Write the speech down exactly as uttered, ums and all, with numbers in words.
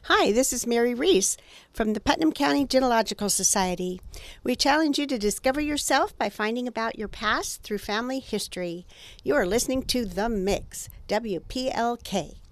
Hi, this is Mary Reese from the Putnam County Genealogical Society. We challenge you to discover yourself by finding about your past through family history. You are listening to The Mix, W P L K.